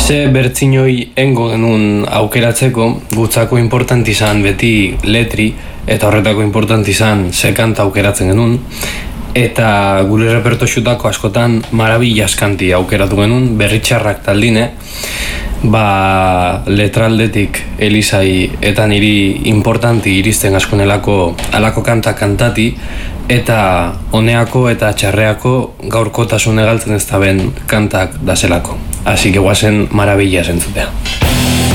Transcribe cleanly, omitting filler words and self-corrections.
Ze bertzinoi engo genuen aukeratzeko, gutzako important izan beti letri, eta horretako important izan ze kanta aukeratzen genuen, eta gure repertoxutako askotan marabillas kanti aukeratu genuen, berritxarrak taldine, letraldetik Elizai eta niri importanti iristen askonelako alako kanta kantati, eta honeako eta txarreako gaurkotasun egaltzen ez da ben kantak dazelako. Así que guazen marabillas entzutea.